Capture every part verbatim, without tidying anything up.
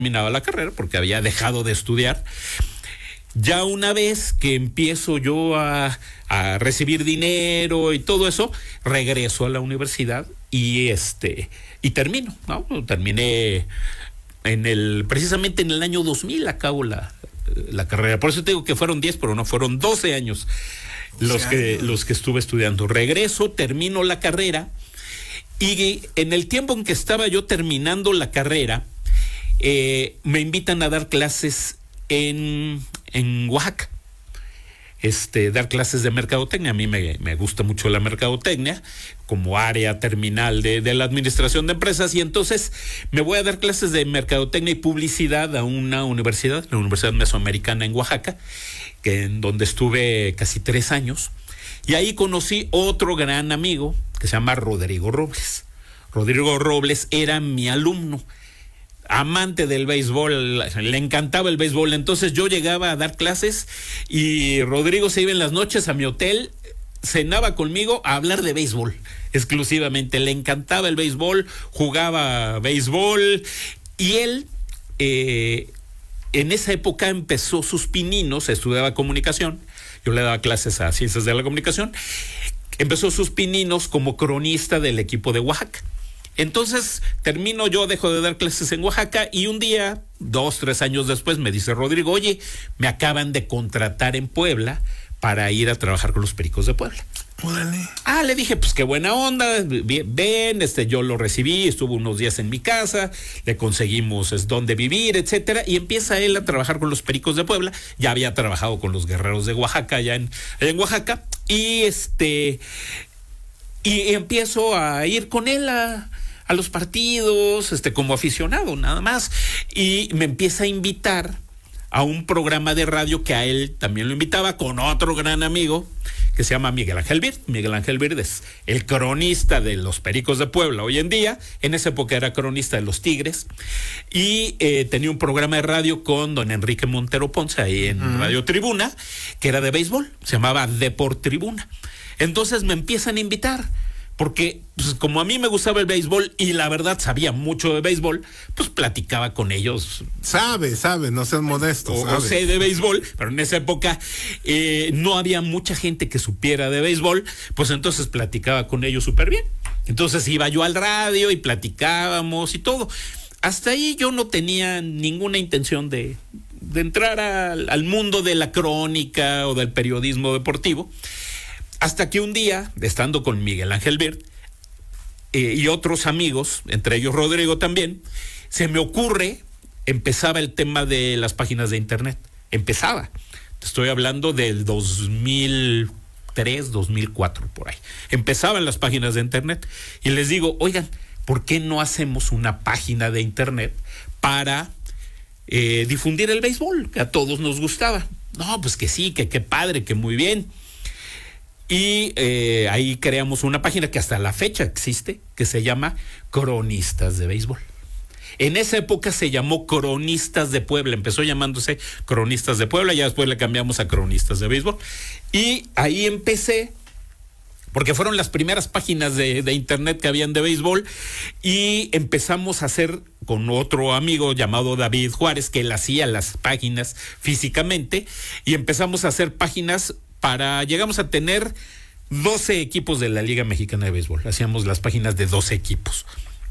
terminaba la carrera porque había dejado de estudiar. Ya una vez que empiezo yo a, a recibir dinero y todo eso, regreso a la universidad y este y termino, ¿no? Terminé en el precisamente en el año dos mil acabo la, la carrera. Por eso te digo que fueron diez, pero no, fueron doce años los que los que estuve estudiando. Regreso, termino la carrera y en el tiempo en que estaba yo terminando la carrera, eh, me invitan a dar clases en en Oaxaca, este, dar clases de mercadotecnia. A mí me, me gusta mucho la mercadotecnia como área terminal de, de la administración de empresas, y entonces me voy a dar clases de mercadotecnia y publicidad a una universidad, la Universidad Mesoamericana en Oaxaca, que, en donde estuve casi tres años, y ahí conocí otro gran amigo que se llama Rodrigo Robles. Rodrigo Robles era mi alumno, amante del béisbol, le encantaba el béisbol. Entonces yo llegaba a dar clases y Rodrigo se iba en las noches a mi hotel, cenaba conmigo a hablar de béisbol exclusivamente. Le encantaba el béisbol, jugaba béisbol, y él eh, en esa época empezó sus pininos, estudiaba comunicación, yo le daba clases a ciencias de la comunicación, empezó sus pininos como cronista del equipo de Oaxaca. Entonces termino yo, dejo de dar clases en Oaxaca, y un día, dos, tres años después, me dice Rodrigo: oye, me acaban de contratar en Puebla para ir a trabajar con los Pericos de Puebla. Órale. Ah, le dije, pues qué buena onda, ven, este, yo lo recibí, estuvo unos días en mi casa, le conseguimos es, dónde vivir, etcétera, y empieza él a trabajar con los Pericos de Puebla. Ya había trabajado con los Guerreros de Oaxaca, allá en, allá en Oaxaca, y este, y empiezo a ir con él a a los partidos, este, como aficionado nada más, y me empieza a invitar a un programa de radio que a él también lo invitaba, con otro gran amigo que se llama Miguel Ángel Bird. Miguel Ángel Bird es el cronista de los Pericos de Puebla hoy en día, en esa época era cronista de los Tigres, y eh, tenía un programa de radio con don Enrique Montero Ponce ahí en uh-huh. Radio Tribuna, que era de béisbol, se llamaba Deport Tribuna. Entonces me empiezan a invitar, porque pues, como a mí me gustaba el béisbol y la verdad sabía mucho de béisbol, pues platicaba con ellos. Sabe, sabe, no seas modesto. O, o sé de béisbol, pero en esa época eh, no había mucha gente que supiera de béisbol, pues entonces platicaba con ellos súper bien. Entonces iba yo al radio y platicábamos y todo. Hasta ahí yo no tenía ninguna intención de, de entrar al, al mundo de la crónica o del periodismo deportivo. Hasta que un día, estando con Miguel Ángel Bird eh, y otros amigos, entre ellos Rodrigo también, se me ocurre, empezaba el tema de las páginas de internet. Empezaba. Te estoy hablando del dos mil tres, dos mil cuatro, por ahí. Empezaban las páginas de internet. Y les digo, oigan, ¿por qué no hacemos una página de internet para eh, difundir el béisbol? Que a todos nos gustaba. No, pues que sí, que qué padre, que muy bien. Y eh, ahí creamos una página que hasta la fecha existe, que se llama Cronistas de Béisbol. En esa época se llamó Cronistas de Puebla, empezó llamándose Cronistas de Puebla, ya después le cambiamos a Cronistas de Béisbol. Y ahí empecé, porque fueron las primeras páginas de, de internet que habían de béisbol, y empezamos a hacer con otro amigo llamado David Juárez, que él hacía las páginas físicamente, y empezamos a hacer páginas para, llegamos a tener doce equipos de la Liga Mexicana de Béisbol. Hacíamos las páginas de doce equipos.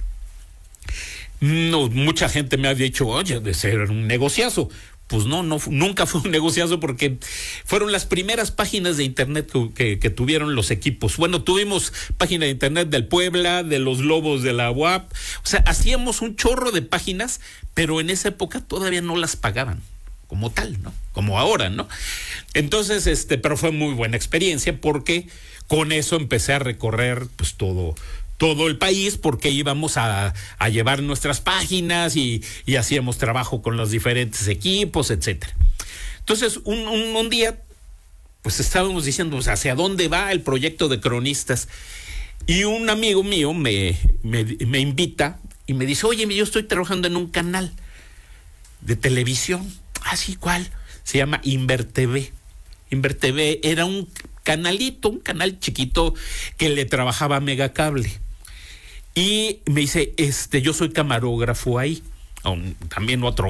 No, mucha gente me ha dicho, oye, de ser un negociazo. Pues no, no, nunca fue un negociazo, porque fueron las primeras páginas de internet que, que, que tuvieron los equipos. Bueno, tuvimos página de internet del Puebla, de los Lobos de la U A P. O sea, hacíamos un chorro de páginas, pero en esa época todavía no las pagaban como tal, ¿no? Como ahora, ¿no? Entonces, este, pero fue muy buena experiencia, porque con eso empecé a recorrer pues todo, todo el país, porque íbamos a, a llevar nuestras páginas y, y hacíamos trabajo con los diferentes equipos, etcétera. Entonces, un, un, un día, pues estábamos diciendo, pues, ¿hacia dónde va el proyecto de Cronistas? Y un amigo mío me, me, me invita y me dice, oye, yo estoy trabajando en un canal de televisión. Ah, sí, ¿cuál? Se llama InverTV. InverTV era un canalito, un canal chiquito que le trabajaba a Megacable. Y me dice, este, yo soy camarógrafo ahí. un, también otro